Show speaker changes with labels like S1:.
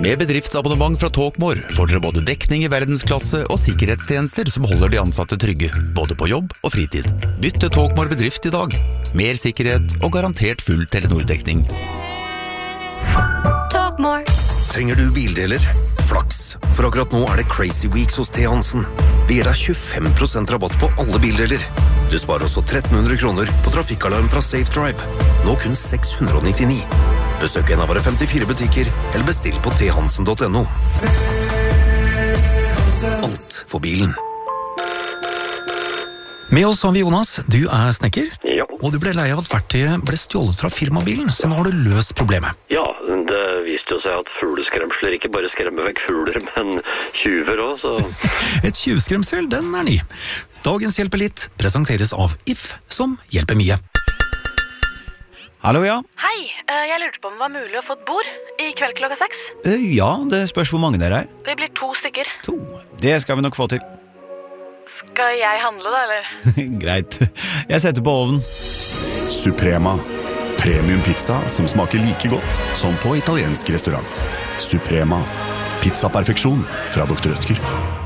S1: Med bedriftsabonnement fra Talkmore får dere både dekning i verdensklasse og sikkerhetstjenester som holder de ansatte trygge, både på jobb og fritid. Bytt til Talkmore bedrift i dag. Mer sikkerhet og garantert full Telenor-dekning.
S2: Talkmore.
S3: Trenger du bildeler? Flaks, for akkurat nå det Crazy Weeks hos T. Hansen. Det gir deg 25% rabatt på alle bildeler. Du sparer også 1300 kroner på trafikkalarm fra Safe Drive. Nå kun 699. Besøk en av våre 54 butikker, eller bestill på thansen.no. Alt for bilen.
S4: Med oss har vi Jonas, du snekker,
S5: Ja.
S4: og du ble lei av at verktøyet ble stjålet fra firmabilen, så nå har du løst problemet.
S5: Ja, det viste jo seg at fugleskremsler ikke bare skremmer vekk fugler, men tjuver også, så...
S4: Et tjuvskremsel, den ny. Dagens Hjelper litt presenteres av If, som hjelper mye.
S6: Hallo, ja.
S7: Hei, jeg lurte på om det var mulig å få et bord i kveld klokka 6.
S6: Ja, det spørs hvor mange dere
S7: Vi blir 2 stykker.
S6: 2. Det skal vi nok få til.
S7: Skal jeg handle da, eller?
S6: Greit. Jeg setter på ovnen.
S8: Suprema. Premium pizza som smaker like godt som på italiensk restaurant. Suprema. Pizzaperfeksjon fra Dr. Rødtger.